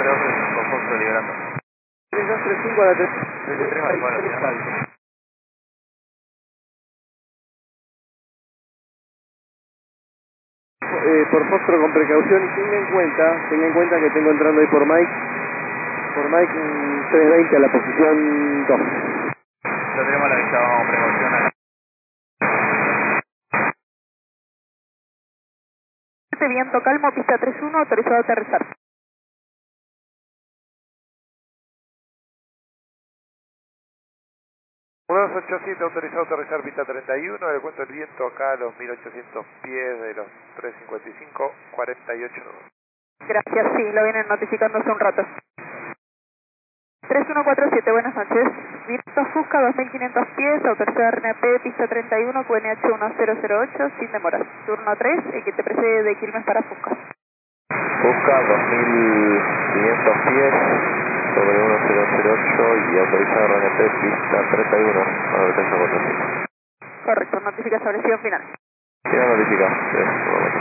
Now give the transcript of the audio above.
32 con Foxtrot liberando. 3235 a la 33 más igual, por Foxtrot con precaución, y tenga en cuenta que tengo entrando ahí por Mike 320 a la posición 2. Lo tenemos a la vista, vamos, precaución acá. Viento calmo, pista 31, autorizado a aterrizar. 1287 autorizado a aterrizar pista 31, le cuento el viento acá a los 1800 pies de los 355, 48 nudos. Gracias, sí, lo vienen notificando hace un rato. 3147, buenas noches. Viento Fusca, 2500 pies, autorizado RNP, pista 31, QNH 1008, sin demoras. Turno 3, el que te precede de Quilmes para Fusca. Fusca, 2500 pies, sobre 1008 y autorizado RNP, pista 31, advertencia 45. Correcto, notifica establecido final. Sí, notifica, sí,